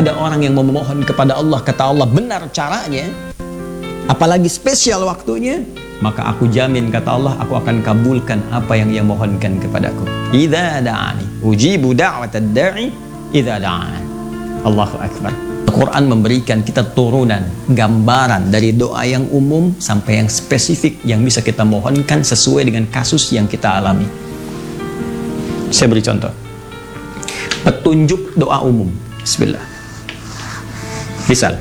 ada orang yang memohon kepada Allah, kata Allah benar caranya, apalagi spesial waktunya, maka aku jamin, kata Allah, aku akan kabulkan apa yang ia mohonkan kepadaku. Idza da'ani ujibu da'watad da'i idza da'an. Allahu akbar. Al-Quran memberikan kita turunan, gambaran dari doa yang umum sampai yang spesifik yang bisa kita mohonkan sesuai dengan kasus yang kita alami. Saya beri contoh. Petunjuk doa umum. Bismillah. Misal,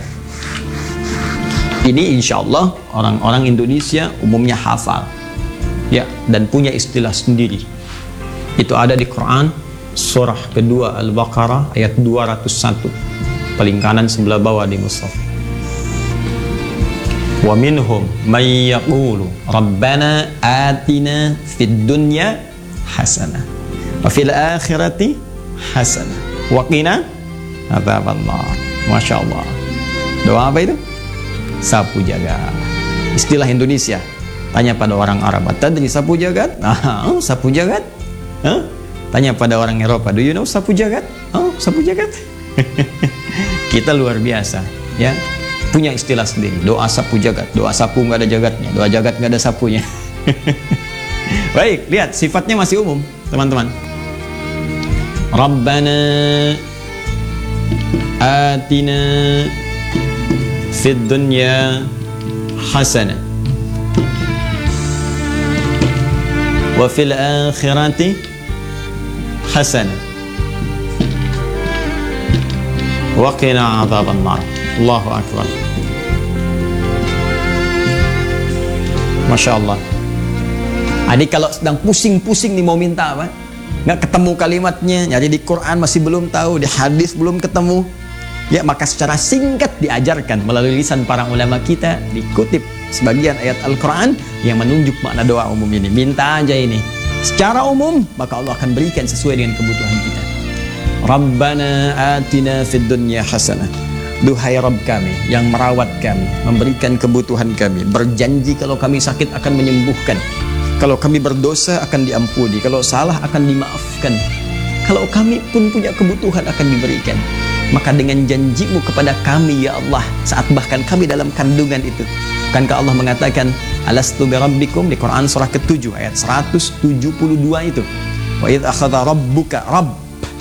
ini insya Allah orang-orang Indonesia umumnya hafal, ya, dan punya istilah sendiri. Itu ada di Quran, surah kedua Al-Baqarah ayat 201, paling kanan sebelah bawah di mushaf. Wa minhum may yaqulu rabbana atina fid dunya hasanah wa fil akhirati hasanah wa qina adzabannar. Masya Allah. Doa apa itu? Sapu jagat. Istilah Indonesia. Tanya pada orang Arab, tadri sapu jagat? Sapu jagat? Tanya pada orang Eropa, do you know sapu jagat? Sapu jagat. Kita luar biasa, ya. Punya istilah sendiri. Doa sapu jagat. Doa sapu nggak ada jagatnya. Doa jagat nggak ada sapunya. Baik, lihat sifatnya masih umum, teman-teman. Rabbana atina fid dunya hasanah wa fil akhirati hasanah wa qina adzabannar. Allahu akbar. Masya Allah. Adik kalau sedang pusing-pusing nih mau minta apa, nggak ketemu kalimatnya, nyari di Quran masih belum tahu, di hadis belum ketemu, ya, maka secara singkat diajarkan melalui lisan para ulama kita, dikutip sebagian ayat Al-Quran yang menunjuk makna doa umum ini. Minta aja ini secara umum, maka Allah akan berikan sesuai dengan kebutuhan kita. Rabbana atina fid dunya hasanah. Duhai Rabb kami yang merawat kami, memberikan kebutuhan kami, berjanji kalau kami sakit akan menyembuhkan, kalau kami berdosa akan diampuni, kalau salah akan dimaafkan, kalau kami pun punya kebutuhan akan diberikan. Maka dengan janjimu kepada kami ya Allah, saat bahkan kami dalam kandungan itu, bukankah Allah mengatakan alastu bi rabbikum di Quran surah ke-7 ayat 172 itu, wa idh akhadha rabbuka rabb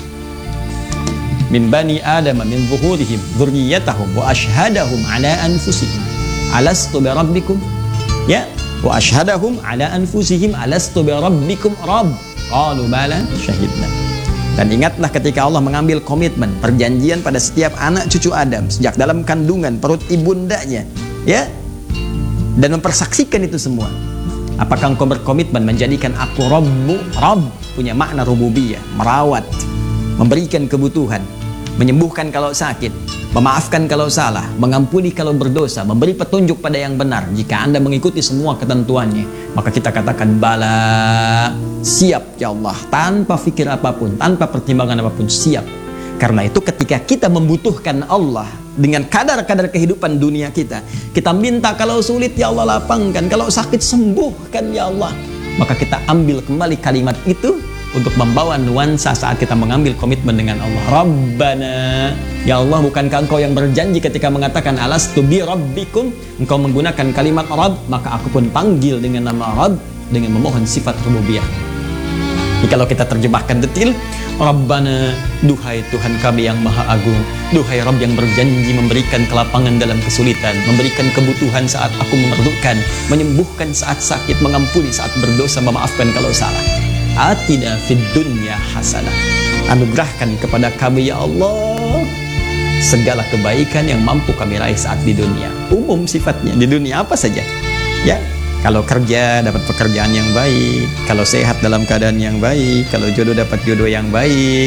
min bani adama min zuhurihim dzurriyyatahum wa ashhadahum ala anfusihim alastu bi rabbikum, ya, wa ashhadahum ala anfusihim alastu bi rabbikum rabb qalu bala syahidna. Dan ingatlah ketika Allah mengambil komitmen, perjanjian pada setiap anak cucu Adam sejak dalam kandungan perut ibundanya, ya, dan mempersaksikan itu semua. Apakah engkau berkomitmen menjadikan aku Rabbu? Rabb punya makna rububiyah, merawat, memberikan kebutuhan, menyembuhkan kalau sakit, memaafkan kalau salah, mengampuni kalau berdosa, memberi petunjuk pada yang benar. Jika Anda mengikuti semua ketentuannya, maka kita katakan bala, siap ya Allah, tanpa fikir apapun, tanpa pertimbangan apapun, siap. Karena itu ketika kita membutuhkan Allah dengan kadar-kadar kehidupan dunia kita, kita minta kalau sulit ya Allah lapangkan, kalau sakit sembuhkan ya Allah, maka kita ambil kembali kalimat itu untuk membawa nuansa saat kita mengambil komitmen dengan Allah. Rabbana, ya Allah, bukankah engkau yang berjanji ketika mengatakan alastu bi rabbikum, engkau menggunakan kalimat Rabb, maka aku pun panggil dengan nama Rabb dengan memohon sifat rububiyah. Jadi kalau kita terjemahkan detil, Rabbana, duhai Tuhan kami yang maha agung, duhai Rabb yang berjanji memberikan kelapangan dalam kesulitan, memberikan kebutuhan saat aku memerlukan, menyembuhkan saat sakit, mengampuni saat berdosa, memaafkan kalau salah. Atina fid dunya hasanah. Anugerahkan kepada kami ya Allah segala kebaikan yang mampu kami raih saat di dunia. Umum sifatnya, di dunia apa saja, ya. Kalau kerja dapat pekerjaan yang baik, kalau sehat dalam keadaan yang baik, kalau jodoh dapat jodoh yang baik,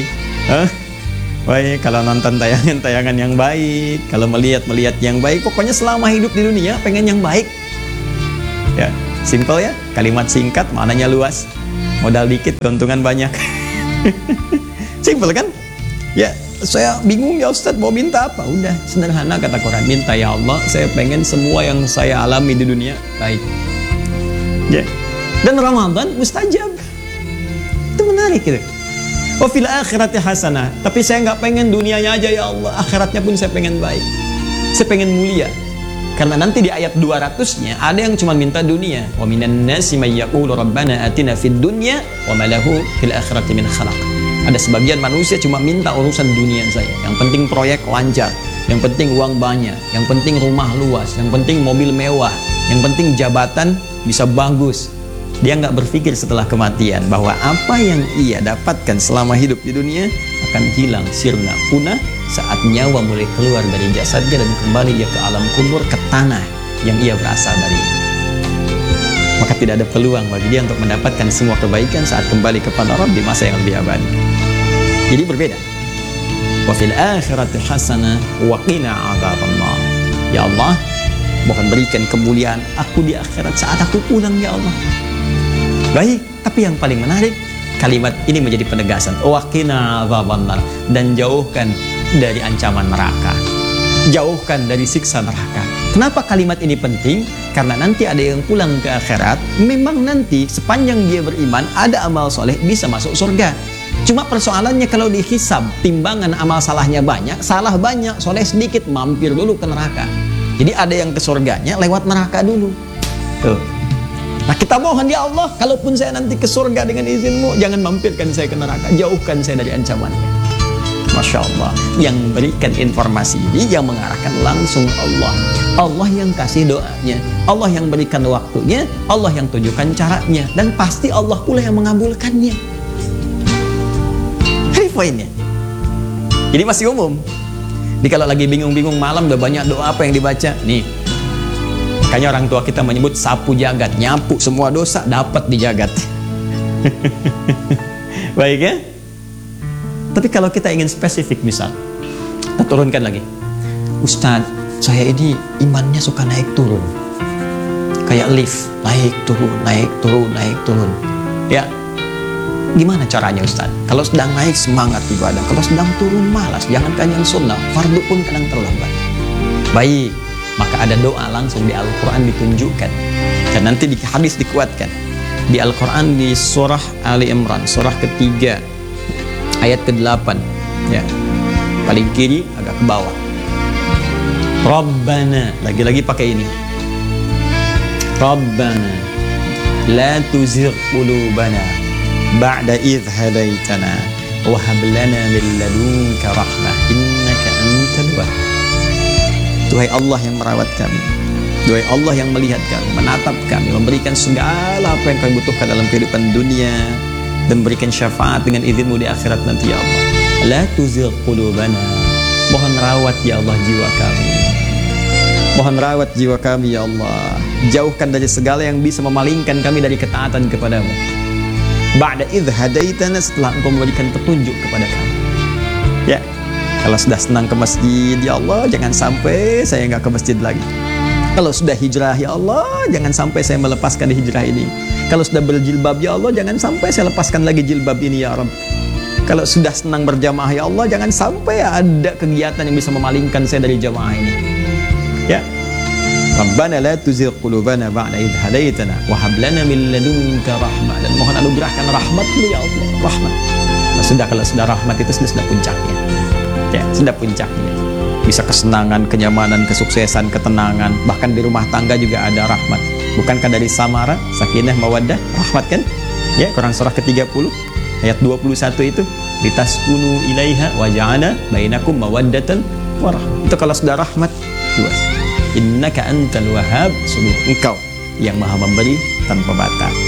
baik, kalau nonton tayangan-tayangan yang baik, kalau melihat yang baik, pokoknya selama hidup di dunia pengen yang baik. Ya, simple ya, kalimat singkat, maknanya luas. Modal dikit, keuntungan banyak. Simple kan? Ya, saya bingung ya Ustadz, mau minta apa? Udah, sederhana kata Quran. Minta ya Allah, saya pengen semua yang saya alami di dunia baik. Ya. Dan Ramadan mustajab. Itu menarik gitu. Wa fil akhirati hasanah. Tapi saya nggak pengen dunianya aja ya Allah, akhiratnya pun saya pengen baik. Saya pengen mulia. Karena nanti di ayat 200-nya ada yang cuma minta dunia. Wa minan nasi may yaqulu rabbana atina fid dunya wa ma lahu fil akhirati min khalaq. Ada sebagian manusia cuma minta urusan dunia saya. Yang penting proyek lancar, yang penting uang banyak, yang penting rumah luas, yang penting mobil mewah, yang penting jabatan bisa bagus. Dia nggak berpikir setelah kematian bahwa apa yang ia dapatkan selama hidup di dunia akan hilang, sirna, punah saat nyawa mulai keluar dari jasadnya dan kembali dia ke alam kubur, ke tanah yang ia berasal dari. Maka tidak ada peluang bagi dia untuk mendapatkan semua kebaikan saat kembali kepada Rabb di masa yang lebih abadi. Jadi berbeda. Wa fil akhirati hasanah wa qina adzabannar. Ya Allah, mohon berikan kemuliaan aku di akhirat saat aku pulang ya Allah. Baik, tapi yang paling menarik, kalimat ini menjadi penegasan. Wa qina adzabannar, dan jauhkan dari ancaman neraka. Jauhkan dari siksa neraka. Kenapa kalimat ini penting? Karena nanti ada yang pulang ke akhirat, memang nanti sepanjang dia beriman, ada amal soleh, bisa masuk surga. Cuma persoalannya kalau dihisab, timbangan amal salahnya banyak, salah banyak, soleh sedikit, mampir dulu ke neraka. Jadi ada yang ke surganya lewat neraka dulu. Tuh. Nah kita mohon ya Allah, kalaupun saya nanti ke surga dengan izinmu, jangan mampirkan saya ke neraka, jauhkan saya dari ancamannya. Masya Allah, yang berikan informasi ini, yang mengarahkan langsung Allah. Allah yang kasih doanya, Allah yang berikan waktunya, Allah yang tunjukkan caranya, dan pasti Allah pula yang mengabulkannya. Ini poinnya. Jadi masih umum. Jadi kalau lagi bingung-bingung malam, udah banyak doa apa yang dibaca? Nih, makanya orang tua kita menyebut sapu jagat, nyapu semua dosa dapat dijagat. Baik ya? Tapi kalau kita ingin spesifik, misal kita turunkan lagi, Ustadz, saya ini imannya suka naik turun, kayak lift, naik turun, naik turun, naik turun. Ya, gimana caranya Ustadz? Kalau sedang naik semangat ibadah, kalau sedang turun malas. Jangankan yang sunnah, fardu pun kadang terlambat. Baik, maka ada doa langsung di Al-Quran ditunjukkan, dan nanti di hadis dikuatkan. Di Al-Quran di surah Ali Imran, surah ketiga, ayat ke-8, ya, paling kiri agak ke bawah. Rabbana, lagi-lagi pakai ini. Rabbana la tuzigh qulubana ba'da idh hadaitana wa hab lana min ladunka rahmah innaka antal wahhab. Duhai Allah yang merawat kami, duhai Allah yang melihat kami, menatap kami, memberikan segala apa yang kami butuhkan dalam kehidupan dunia, dan berikan syafaat dengan izinmu di akhirat nanti ya Allah. La tuzigh qulubana, mohon rawat ya Allah jiwa kami, mohon rawat jiwa kami ya Allah. Jauhkan dari segala yang bisa memalingkan kami dari ketaatan kepadamu. Ba'da idh hadaitana, setelah engkau memberikan petunjuk kepada kami. Ya, kalau sudah senang ke masjid ya Allah, jangan sampai saya nggak ke masjid lagi. Kalau sudah hijrah ya Allah, jangan sampai saya melepaskan hijrah ini. Kalau sudah berjilbab ya Allah, jangan sampai saya lepaskan lagi jilbab ini ya Rabb. Kalau sudah senang berjamaah ya Allah, jangan sampai ada kegiatan yang bisa memalingkan saya dari jamaah ini. Ya. Rabbana la tuzigh qulubana ba'da idh hadaitana wa hab lana min ladunka rahmah, dan mohon anugerahkan rahmat-Mu ya Allah, rahmat. Nah, kalau sudah rahmat itu sudah puncaknya. Ya, sudah puncaknya. Bisa kesenangan, kenyamanan, kesuksesan, ketenangan, bahkan di rumah tangga juga ada rahmat. Bukankah dari samara, sakinah, mawaddah, rahmat kan? Ya, Quran surah ke-30 ayat 21 itu, litaskunu ilaiha wa ja'ala bainakum mawaddatan wa rahmah. Itu kalau sudah rahmat, luas. Innaka antal wahhab, sungguh engkau yang maha memberi tanpa batas.